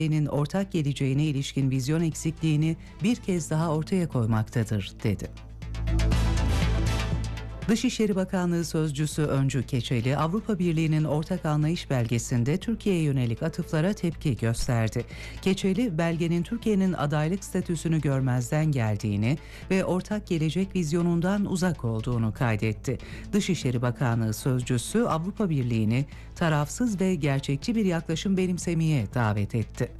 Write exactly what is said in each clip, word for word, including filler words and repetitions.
Türkiye'nin ortak geleceğine ilişkin vizyon eksikliğini bir kez daha ortaya koymaktadır, dedi. Dışişleri Bakanlığı Sözcüsü Öncü Keçeli, Avrupa Birliği'nin ortak anlayış belgesinde Türkiye'ye yönelik atıflara tepki gösterdi. Keçeli, belgenin Türkiye'nin adaylık statüsünü görmezden geldiğini ve ortak gelecek vizyonundan uzak olduğunu kaydetti. Dışişleri Bakanlığı Sözcüsü, Avrupa Birliği'ni tarafsız ve gerçekçi bir yaklaşım benimsemeye davet etti.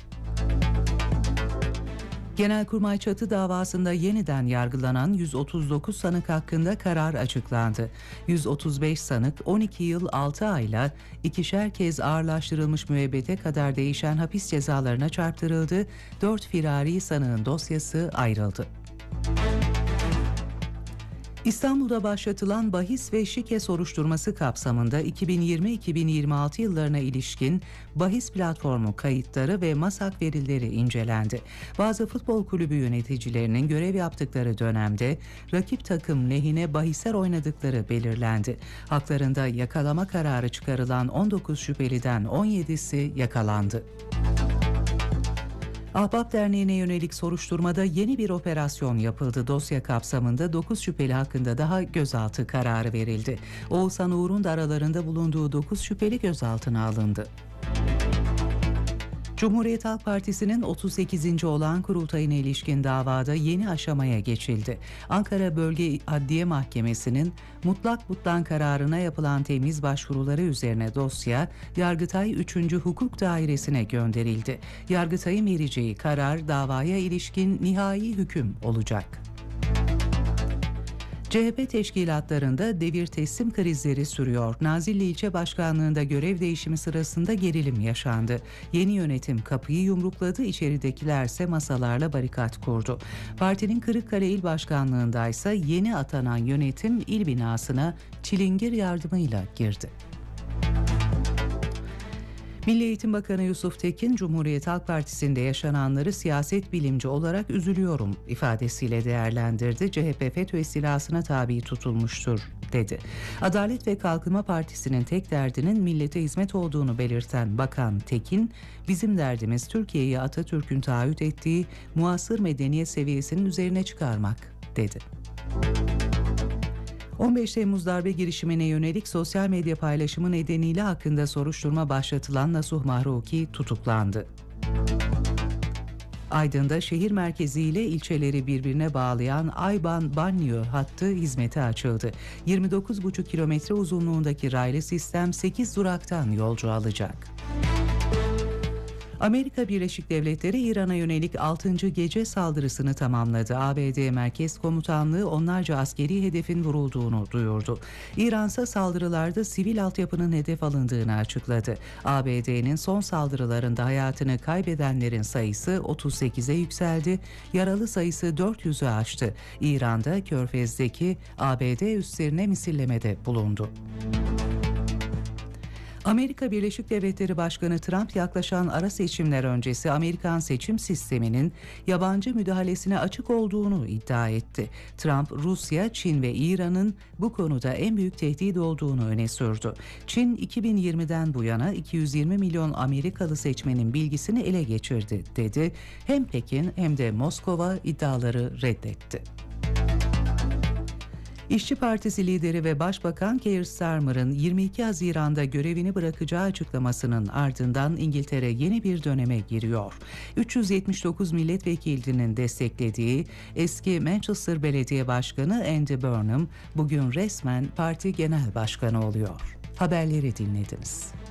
Genelkurmay Çatı davasında yeniden yargılanan yüz otuz dokuz sanık hakkında karar açıklandı. yüz otuz beş sanık on iki yıl altı ayla ikişer kez ağırlaştırılmış müebbete kadar değişen hapis cezalarına çarptırıldı. dört firari sanığın dosyası ayrıldı. İstanbul'da başlatılan bahis ve şike soruşturması kapsamında iki bin yirmi iki bin yirmi altı yıllarına ilişkin bahis platformu kayıtları ve masak verileri incelendi. Bazı futbol kulübü yöneticilerinin görev yaptıkları dönemde rakip takım lehine bahisler oynadıkları belirlendi. Haklarında yakalama kararı çıkarılan on dokuz şüpheliden on yedisi yakalandı. Ahbap Derneği'ne yönelik soruşturmada yeni bir operasyon yapıldı. Dosya kapsamında dokuz şüpheli hakkında daha gözaltı kararı verildi. Oğuzhan Uğur'un da aralarında bulunduğu dokuz şüpheli gözaltına alındı. Cumhuriyet Halk Partisi'nin otuz sekizinci olağan kurultayına ilişkin davada yeni aşamaya geçildi. Ankara Bölge Adliye Mahkemesi'nin mutlak butlan kararına yapılan temiz başvuruları üzerine dosya Yargıtay üçüncü Hukuk Dairesi'ne gönderildi. Yargıtay'ın vereceği karar davaya ilişkin nihai hüküm olacak. C H P teşkilatlarında devir teslim krizleri sürüyor. Nazilli İlçe Başkanlığı'nda görev değişimi sırasında gerilim yaşandı. Yeni yönetim kapıyı yumrukladı, içeridekilerse masalarla barikat kurdu. Partinin Kırıkkale İl Başkanlığı'ndaysa yeni atanan yönetim il binasına çilingir yardımıyla girdi. Milli Eğitim Bakanı Yusuf Tekin, Cumhuriyet Halk Partisi'nde yaşananları siyaset bilimci olarak üzülüyorum ifadesiyle değerlendirdi. C H P FETÖ istilasına tabi tutulmuştur, dedi. Adalet ve Kalkınma Partisi'nin tek derdinin millete hizmet olduğunu belirten Bakan Tekin, bizim derdimiz Türkiye'yi Atatürk'ün taahhüt ettiği muasır medeniyet seviyesinin üzerine çıkarmak, dedi. on beş Temmuz darbe girişimine yönelik sosyal medya paylaşımı nedeniyle hakkında soruşturma başlatılan Nasuh Mahruki tutuklandı. Aydın'da şehir merkeziyle ilçeleri birbirine bağlayan Ayban-Banliyö hattı hizmete açıldı. yirmi dokuz buçuk kilometre uzunluğundaki raylı sistem sekiz duraktan yolcu alacak. Amerika Birleşik Devletleri İran'a yönelik altıncı gece saldırısını tamamladı. A B D Merkez Komutanlığı onlarca askeri hedefin vurulduğunu duyurdu. İran ise saldırılarda sivil altyapının hedef alındığını açıkladı. A B D'nin son saldırılarında hayatını kaybedenlerin sayısı otuz sekize yükseldi, yaralı sayısı dört yüzü aştı. İran'da Körfez'deki A B D üslerine misillemede bulundu. Amerika Birleşik Devletleri Başkanı Trump yaklaşan ara seçimler öncesi Amerikan seçim sisteminin yabancı müdahalesine açık olduğunu iddia etti. Trump, Rusya, Çin ve İran'ın bu konuda en büyük tehdit olduğunu öne sürdü. Çin iki bin yirmiden bu yana iki yüz yirmi milyon Amerikalı seçmenin bilgisini ele geçirdi, dedi. Hem Pekin hem de Moskova iddiaları reddetti. İşçi Partisi lideri ve Başbakan Keir Starmer'ın yirmi iki Haziran'da görevini bırakacağı açıklamasının ardından İngiltere yeni bir döneme giriyor. üç yüz yetmiş dokuz milletvekilinin desteklediği eski Manchester Belediye Başkanı Andy Burnham bugün resmen parti genel başkanı oluyor. Haberleri dinlediniz.